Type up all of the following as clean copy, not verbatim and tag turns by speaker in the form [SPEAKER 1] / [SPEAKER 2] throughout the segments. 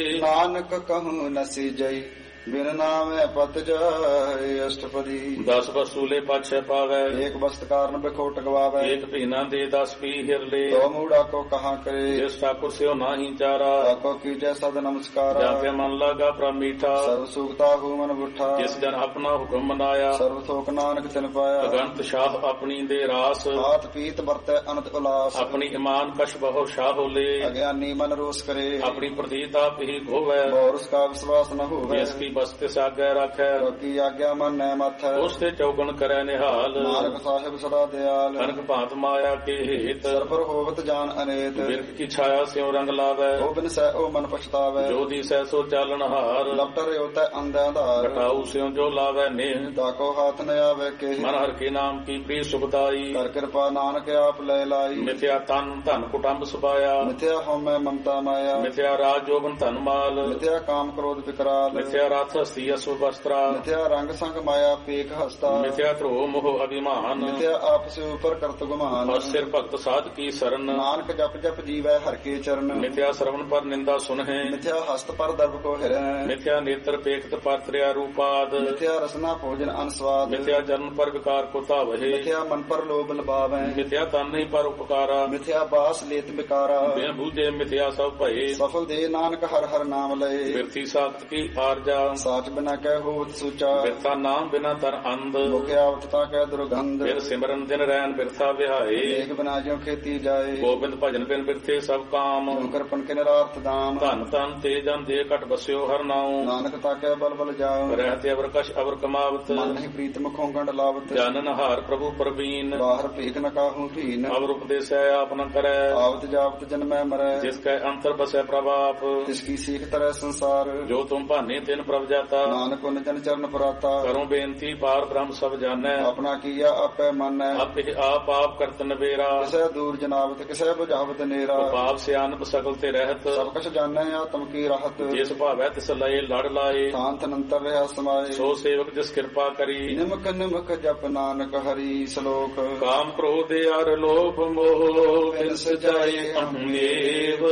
[SPEAKER 1] ਨਾਨਕ ਕਹੂੰ ਨਸੀ ਜਈ ਬਿਨ ਨਾਮੈ ਪਤ ਜਾਏ। ਅਸ਼ਟਪਦੀ
[SPEAKER 2] 10 ਵਸੂਲੇ ਪਾਛੈ ਪਾਵੈ,
[SPEAKER 1] ਏਕ ਬਸਤ ਕਾਰਨ ਬਿਖੋਟ ਗਵਾਵੈ।
[SPEAKER 2] ਏਕ ਭੀਨਾ ਦੇ 10 ਪੀ ਹਿਰਲੇ,
[SPEAKER 1] ਤੋ ਮੂੜਾ ਕੋ ਕਹਾ ਕਰੇ।
[SPEAKER 2] ਜਿਸ ਠਾਕੁਰ ਸਿਓ ਨਾਹੀ ਚਾਰਾ,
[SPEAKER 1] ਆਕੋ ਕੀਜੈ ਸਦ ਨਮਸਕਾਰਾ।
[SPEAKER 2] ਜਾਤੇ ਮਨ ਲਾਗਾ ਪ੍ਰਭ ਮੀਠਾ,
[SPEAKER 1] ਸਰਬ ਸੁਖਤਾ ਹੂ ਮਨ ਬੁੱਠਾ।
[SPEAKER 2] ਜਿਸ ਜਨ ਆਪਣਾ ਹੁਕਮ ਮਨਾਇਆ,
[SPEAKER 1] ਸਰਬ ਥੋਕ ਨਾਨਕ ਤਿਨ ਪਾਇਆ।
[SPEAKER 2] ਅਗੰਤ ਸ਼ਾਹ ਆਪਣੀ ਦੇ ਰਾਸ,
[SPEAKER 1] ਹਾਥ ਪੀਤ ਵਰਤੈ ਅਨੰਤ ਉਲਾਸ।
[SPEAKER 2] ਆਪਣੀ ਇਮਾਨ ਕਛ ਬਹੁ ਸ਼ਾਹ ਹੋਲੇ,
[SPEAKER 1] ਅਗਿਆਨੀ ਮਨ ਰੋਸ ਕਰੇ।
[SPEAKER 2] ਆਪਣੀ ਪ੍ਰਤੀਤ ਆਪ ਹੀ ਗੋਵੈ।
[SPEAKER 1] ਬੋਰਸ ਕਾ ਵਿਸ਼ਵਾਸ ਨ ਹੋਵੇ।
[SPEAKER 2] ਜਿਸ ਕੀ ਬਸਤੇ ਸਾਗੈ ਰਾਖੈ,
[SPEAKER 1] ਕੀ ਆਗਿਆ ਮਨ ਨੈ ਮਥੈ।
[SPEAKER 2] ਉਸ ਤੇ ਚੌਗਣ ਕਰੈ ਨਿਹਾਲ।
[SPEAKER 1] ਨਾਨਕ ਸਾਹਿਬ ਸਦਾ ਦਿਆਲ।
[SPEAKER 2] ਕਨਕ ਭਾਂਤ ਮਾਇਆ ਕੇ ਹੇਤ,
[SPEAKER 1] ਸਰਪਰ ਹੋਵਤ ਜਾਨ ਅਨੇਤ।
[SPEAKER 2] ਬਿਰਖ ਕੀ ਛਾਇਆ ਸਿਉ ਰੰਗ ਲਾਵੈ,
[SPEAKER 1] ਉਹ ਬਿਨ ਸਹਿ ਉਹ ਮਨ ਪਛਤਾਵੈ।
[SPEAKER 2] ਜੋ ਦਿਸੈ ਸੋ ਚਾਲਨ ਹਾਰ।
[SPEAKER 1] ਲਪਟਰ ਉਤੈ ਅੰਧਿ ਆਧਾਰ।
[SPEAKER 2] ਘਟਾਉ ਸਿਉ ਜੋ ਲਾਵੈ ਨੇਹ,
[SPEAKER 1] ਤਾਕੋ ਹਾਥ ਨ ਆਵੇ ਕੇ।
[SPEAKER 2] ਮਨ ਹਰ ਕੇ ਨਾਮ ਕੀ ਪ੍ਰੀ ਸੁਖਦਾਈ।
[SPEAKER 1] ਕਰ ਕਿਰਪਾ ਨਾਨਕ ਆਪ ਲੈ ਲਾਈ।
[SPEAKER 2] ਮਿਥਿਆ ਤਨ ਧਨ ਕੁਟੰਬ ਸੁਭਾਇਆ,
[SPEAKER 1] ਮਿਥਿਆ ਹਉਮੈ ਮਮਤਾ ਮਾਇਆ।
[SPEAKER 2] ਮਿਥਿਆ ਰਾਜ ਜੋਬਨ ਧਨ ਮਾਲ,
[SPEAKER 1] ਮਿਥਿਆ ਕਾਮ ਕ੍ਰੋਧ ਵਿਕਰਾਲ।
[SPEAKER 2] ਮਿਥਿਆ ਰਥ ਹਸਤੀ ਅਸੁ ਵਸਤਰਾ,
[SPEAKER 1] ਮਿਥਿਆ ਰੰਗ ਸੰਗ ਮਾਇਆ ਪੇਖ ਹਸਤਾ।
[SPEAKER 2] ਮਿਥਿਆ ਧਰੋ ਮੋਹ ਅਭਿਮਾਨ,
[SPEAKER 1] ਮਿਥਿਆ ਆਪਸ ਉਪਰ ਕਰਤ ਗੁਮਾਨ।
[SPEAKER 2] ਸਿਰ ਭਗਤ ਸਾਧ ਕੀ ਸਰਨ,
[SPEAKER 1] ਨਾਨਕ ਜਪ ਜਪ ਜੀਵੈ ਹਰ ਕੇ ਚਰਨ।
[SPEAKER 2] ਮਿਥਿਆ ਸਰਵਨ ਪਰ ਨਿੰਦਾ ਸੁਨਹਿ,
[SPEAKER 1] ਮਿਥਿਆ ਹਸਤ ਪਰ ਦਰਬ ਕੋ ਹਿਰੈ।
[SPEAKER 2] ਮਿਥਿਆ ਨੇਤਰ ਪੇਖਤ ਪਰ ਤ੍ਰਿਆ ਰੂਪਾਦ,
[SPEAKER 1] ਮਿਥਿਆ ਰਸਨਾ ਭੋਜਨ ਅਨਸਵਾਦ।
[SPEAKER 2] ਮਿਥਿਆ ਜਨਮ ਪਰ ਵਿਕਾਰ ਕੋ ਧਾਵਹਿ,
[SPEAKER 1] ਮਿਥਿਆ ਮਨ ਪਰ ਲੋਭ ਲਬਾਵੈ।
[SPEAKER 2] ਮਿਥਿਆ ਤਨ ਨਹੀਂ ਪਰ ਉਪਕਾਰਾ,
[SPEAKER 1] ਮਿਥਿਆ ਬਾਸ ਲੇਤ ਬਿਕਾਰਾ।
[SPEAKER 2] ਬਿਨ ਬੂਝੇ ਮਿਥਿਆ ਸਭ ਭਏ,
[SPEAKER 1] ਸਫਲ ਦੇ ਨਾਨਕ ਹਰ ਹਰ ਨਾਮ ਲਏ।
[SPEAKER 2] ਬਿਰਥੀ ਸਾਖਤ ਕੀ ਆਰਜਾ,
[SPEAKER 1] ਸਾਚ ਬਿਨਾ ਕਹਿ ਹੋਵਤ ਸੂਚਾ।
[SPEAKER 2] ਬਿਰਥਾ ਨਾਮ ਬਿਨਾ ਤਰ ਅੰਧ,
[SPEAKER 1] ਮੁਖਿਆ ਅਵਤਤਾ ਕਹਿ ਦੁਰਗੰਧ।
[SPEAKER 2] ਬਿਰ ਸਿਮਰਨ ਦਿਨ ਰੈਨ ਬਿਰਥਾ ਵਿਹਾਏ,
[SPEAKER 1] ਏਕ ਬਿਨਾ ਜਿਉ ਖੇਤੀ ਜਾਏ।
[SPEAKER 2] ਗੋਬਿੰਦ ਭਜਨ ਬਿਨ ਬਿਰਥੇ ਸਭ ਕਾਮ।
[SPEAKER 1] ਓੰਕਾਰ ਪਨ ਕੇ ਨਿਰਾਰਥ ਦਾਮ।
[SPEAKER 2] ਧਨ ਧਨ ਤੇ ਜਨ ਦੇ ਘਟ ਬਸਿਓ ਹਰ ਨਾਉ,
[SPEAKER 1] ਨਾਨਕ ਤਾਕੈ ਬਲ ਬਲ ਜਾਉ।
[SPEAKER 2] ਰਹਿਤੇ ਅਵਰ ਕਛ ਅਵਰ ਕਮਾਵਤ,
[SPEAKER 1] ਮਨ ਨਹੀਂ ਪ੍ਰੀਤ ਮੁਖੋਂ ਗੰਢ ਲਾਵਤ।
[SPEAKER 2] ਜਾਨਨ ਹਾਰ ਪ੍ਰਭੂ ਪ੍ਰਵੀਨ,
[SPEAKER 1] ਬਾਹਰ ਭੀਖ ਨ ਕਾਹੂ ਭੀਨ।
[SPEAKER 2] ਅਵਰ ਉਪਦੇਸੈ ਆਪ ਨ ਕਰੈ,
[SPEAKER 1] ਆਵਤ ਜਾਵਤ ਜਨਮੈ ਮਰੈ।
[SPEAKER 2] ਜਿਸ ਕੈ ਅੰਤਰ ਬਸੈ ਪ੍ਰਭ ਆਪ,
[SPEAKER 1] ਤਿਸ ਕੀ ਸੀਖ ਤਰੈ ਸੰਸਾਰ।
[SPEAKER 2] ਜੋ ਤੁਮ ਭਾਨੇ ਤਿਨ ਪ੍ਰਭ ਜਾਤਾ,
[SPEAKER 1] ਨਾਨਕ ਉਨ ਜਨ ਚਰਨ ਪੁਰਾਤਾ।
[SPEAKER 2] ਕਰੋ ਬੇਨਤੀ ਪਾਰ ਬ੍ਰਹਮ ਸਭ ਜਾਣੈ,
[SPEAKER 1] ਆਪਣਾ ਕੀਆ ਆਪੇ ਮੰਨੈ।
[SPEAKER 2] ਆਪੇ ਆਪ ਆਪ ਕਰਤ ਨਵੇਰਾ,
[SPEAKER 1] ਕਿਸੇ ਦੂਰ ਜਨਾਵਤ ਕਿਸੇ ਬੁਝਾਵਤ ਨੇਰਾ।
[SPEAKER 2] ਪਾਪ ਸਿਆਨਪ ਸਗਲ ਤੇ ਰਹਿਤ,
[SPEAKER 1] ਸਭ ਕਛ ਜਾਣੈ ਆਤਮ ਕੀ ਰਾਹਤ।
[SPEAKER 2] ਜਿਸ ਭਾਵੈ ਤਿਸ ਲਏ ਲੜ ਲਾਏ,
[SPEAKER 1] ਸ਼ਾਂਤ ਅਨੰਤਰ ਰਹਾ ਸਮਾਏ।
[SPEAKER 2] ਸੋ ਸੇਵਕ ਜਿਸ ਕਿਰਪਾ ਕਰੀ,
[SPEAKER 1] ਨਿਮਕ ਨਿਮਕ ਜਪ ਨਾਨਕ ਹਰੀ ਸ਼ਲੋਕ।
[SPEAKER 2] ਕਾਮ ਕ੍ਰੋਧ ਅਰ ਲੋਭ ਮੋਹ ਬਿਨ ਸਜਾਏ ਅੰਗੇਵ,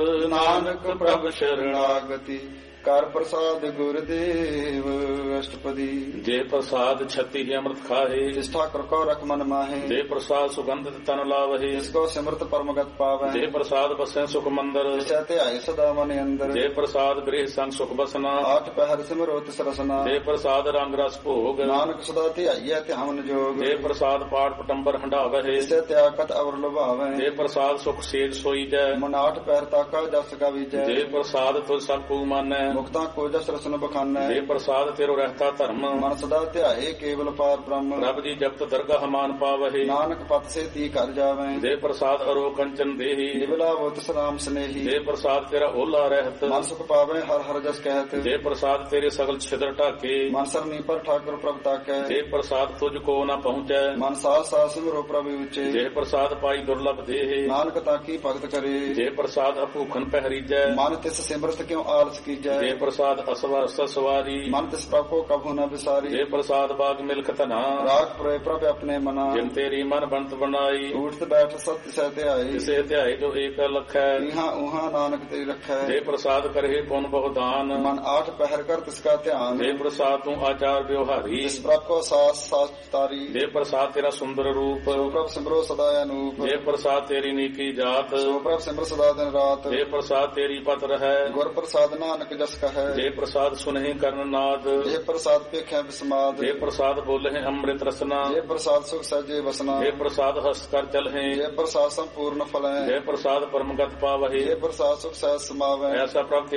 [SPEAKER 1] ਨਾਨਕ ਪ੍ਰਭ ਸ਼ਰਣਾਗਤੀ ਕਰ ਪ੍ਰਸਾਦ ਗੁਰਦੇਵ। ਅਸ਼ਟਪਦੀ
[SPEAKER 2] ਜੇ ਪ੍ਰਸਾਦ ਛਤੀ ਹੀ ਅੰਮ੍ਰਿਤ ਖਾਹੇ,
[SPEAKER 1] ਜਿਸ ਠਾਕੁਰ ਕੋ ਰਖ ਮਨ ਮਾਹੇ।
[SPEAKER 2] ਜੇ ਪ੍ਰਸਾਦ ਸੁਗੰਧਿਤ ਤਨ ਲਾਵਹੇ,
[SPEAKER 1] ਜਿਸ ਕੋ ਸਿਮਰਤ ਪਰਮਗਤ ਪਾਵੈ।
[SPEAKER 2] ਜੇ ਪ੍ਰਸਾਦ ਬਸੈ ਸੁਖ ਮੰਦਰ,
[SPEAKER 1] ਜਿਸੈ ਧਿਆਏ ਸਦਾ ਮਨ ਅੰਦਰ।
[SPEAKER 2] ਜੇ ਪ੍ਰਸਾਦ ਗ੍ਰਹਿ ਸੰਗ ਸੁਖ ਬਸਨਾ,
[SPEAKER 1] ਆਠ ਪਹਿਰ ਸਿਮਰੋ ਤਿਸ ਰਸਨਾ।
[SPEAKER 2] ਜੇ ਪ੍ਰਸਾਦ ਰੰਗ ਰਸ ਭੋਗ,
[SPEAKER 1] ਨਾਨਕ ਸਦਾ ਧਿਆਈਐ ਧਿਆਨ ਜੋਗ।
[SPEAKER 2] ਜੇ ਪ੍ਰਸਾਦ ਪਾਠ ਪਟੰਬਰ ਹੰਡਾਵਹਿ,
[SPEAKER 1] ਜਿਸੈ ਤਿਆਗਤ ਅਵਰ ਲੁਭਾਵੈ।
[SPEAKER 2] ਜੇ ਪ੍ਰਸਾਦ ਸੁਖ ਸੇਜ ਸੋਈਜੈ,
[SPEAKER 1] ਮਨ ਆਠ ਪਹਿਰ ਤਾਕਾ ਜਸ ਗਾਵੀਜੈ।
[SPEAKER 2] ਜੇ ਪ੍ਰਸਾਦ ਤੁਝ ਸਭ ਕੂ ਮਾਨੈ,
[SPEAKER 1] ਮੁਕਤਾ ਕੋ ਜਸ ਰਸਨ ਬਖਾਨੈ।
[SPEAKER 2] ਜੇ ਪ੍ਰਸਾਦ ਤੇਰੋ ਰਹਿਤਾ ਧਰਮ,
[SPEAKER 1] ਮਨ ਸਦਾ ਧਿਆਏ ਕੇਵਲ ਪਾਰ ਬ੍ਰਹਮ।
[SPEAKER 2] ਰੱਬ ਜੀ ਜਪਤ ਦਰਗਾਹ ਮਾਨ ਪਾਵਹਿ,
[SPEAKER 1] ਨਾਨਕ ਪਤ ਸੇ ਤੀ ਕਰ ਜਾਵੈ।
[SPEAKER 2] ਜੇ ਪ੍ਰਸਾਦ ਅਰੋ ਕੰਚਨ ਦੇਹੀ,
[SPEAKER 1] ਨਿਵਲਾ ਹੋਤ ਸਲਾਮ ਸਨੇਹੀ।
[SPEAKER 2] ਜੇ ਪ੍ਰਸਾਦ ਤੇਰਾ ਓਲਾ ਰਹਿਤ,
[SPEAKER 1] ਮਨ ਸੁਖ ਪਾਵੈ ਹਰ ਹਰ ਜਸ ਕਹਿਤ।
[SPEAKER 2] ਜੇ ਪ੍ਰਸਾਦ ਤੇਰੇ ਸਗਲ ਛਿਦਰ ਢਾਕੇ,
[SPEAKER 1] ਮਨ ਸਰਨੀ ਪਰ ਠਾਕੁਰ ਪ੍ਰਭ ਤਾਕੈ।
[SPEAKER 2] ਜੇ ਪ੍ਰਸਾਦ ਤੁਝ ਕੋ ਨਾ ਪਹੁੰਚੈ,
[SPEAKER 1] ਮਨ ਸਾਧ ਸਾਧ ਸਿਮਰੋ ਪ੍ਰਭ ਉਚੇ।
[SPEAKER 2] ਜੇ ਪ੍ਰਸਾਦ ਪਾਈ ਦੁਰਲਭ ਦੇਹ,
[SPEAKER 1] ਨਾਨਕ ਤਾਕੀ ਭਗਤ ਕਰੇ।
[SPEAKER 2] ਜੇ ਪ੍ਰਸਾਦ ਅਭੂਖਨ ਪਹਿਰੀਜੈ,
[SPEAKER 1] ਮਨ ਤਿਸ ਸਿਮਰਤ ਕਿਉ ਆਲਸ ਕੀਜੈ।
[SPEAKER 2] ਜੇ ਪ੍ਰਸਾਦ ਅਸਵਰ ਸਵਾਰੀ,
[SPEAKER 1] ਮਨ ਤਿਸ ਪ੍ਰਭ ਕੋ ਕਭੂ ਨ ਵਿਸਾਰੀ।
[SPEAKER 2] ਜੇ ਪ੍ਰਸਾਦ ਬਾਗ ਮਿਲਕ ਧਨਾ,
[SPEAKER 1] ਰਾਖ ਪ੍ਰਏ ਪ੍ਰਭ ਆਪਣੇ ਮਨਾ।
[SPEAKER 2] ਜਿਨ ਤੇਰੀ ਮਨ ਬੰਤ ਬਣਾਈ,
[SPEAKER 1] ਊਠਤ ਬੈਠ ਸਤ ਸਹਿ ਧਿਆਈ।
[SPEAKER 2] ਕਿਸੇ ਧਿਆਏ ਜੋ ਏਕ ਲਖੈ,
[SPEAKER 1] ਇਹਾਂ ਉਹਾਂ ਨਾਨਕ ਤੇਰੀ ਰਖੈ।
[SPEAKER 2] ਜੇ ਪ੍ਰਸਾਦ ਕਰਹਿ ਪੁਨ ਬਹੁ ਦਾਨ,
[SPEAKER 1] ਮਨ ਆਠ ਪਹਿਰ ਕਰ ਤਿਸ ਕਾ ਧਿਆਨ।
[SPEAKER 2] ਜੇ ਪ੍ਰਸਾਦ ਤੂੰ ਆਚਾਰ ਵਿਵਹਾਰੀ,
[SPEAKER 1] ਜਿਸ ਪ੍ਰਭ ਕੋ ਸਾਸ ਸਾਚ ਤਾਰੀ।
[SPEAKER 2] ਜੇ ਪ੍ਰਸਾਦ ਤੇਰਾ ਸੁੰਦਰ ਰੂਪ,
[SPEAKER 1] ਸੋ ਪ੍ਰਭ ਸਿਮਰੋ ਸਦਾ ਅਨੂਪ।
[SPEAKER 2] ਜੇ ਪ੍ਰਸਾਦ ਤੇਰੀ ਨੀਕੀ ਜਾਤ,
[SPEAKER 1] ਸੋ ਪ੍ਰਭ ਸਿਮਰ ਸਦਾ ਦਿਨ ਰਾਤ।
[SPEAKER 2] ਜੇ ਪ੍ਰਸਾਦ ਤੇਰੀ ਪਤ ਰਹੈ,
[SPEAKER 1] ਗੁਰ ਪ੍ਰਸਾਦ ਨਾਨਕ ਜਸ ਕਹੈ।
[SPEAKER 2] ਜੇ ਪ੍ਰਸਾਦ ਸੁਨਹਿ ਕਰਨ ਨਾਦ,
[SPEAKER 1] ਜੇ ਪ੍ਰਸਾਦ ਪੇਖਿਆ ਬਿਸਮਾਦ।
[SPEAKER 2] ਜੇ ਪ੍ਰਸਾਦ ਬੋਲਹਿ ਅੰਮ੍ਰਿਤ ਰਸਨਾ,
[SPEAKER 1] ਜੇ ਪ੍ਰਸਾਦ ਸੁਖ ਸਜੇ ਵਸਨਾ।
[SPEAKER 2] ਜੇ ਪ੍ਰਸਾਦ ਹਸਤ ਕਰ ਚਲਹਿ,
[SPEAKER 1] ਜੇ ਪ੍ਰਸਾਦ ਸੰਪੂਰਨ ਫਲੈ।
[SPEAKER 2] ਜੇ ਪ੍ਰਸਾਦ ਪਰਮਗਤ ਪਾਵਹਿ,
[SPEAKER 1] ਜੇ ਪ੍ਰਸਾਦ ਸੁਖ ਸਹਿਜ ਸਮਾਵੈ।
[SPEAKER 2] ਐਸਾ ਪ੍ਰਭ